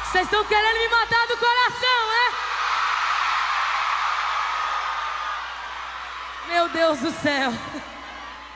Vocês estão querendo me matar do coração, é? Meu Deus do céu.